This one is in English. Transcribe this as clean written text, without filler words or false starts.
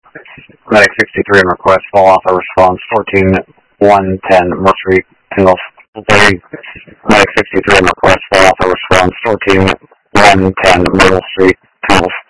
Medic 63 on request, fall author response 14110 Moore Street, Tingles. Medic 63 on request, fall author response 14110 Myrtle Street, Tingles.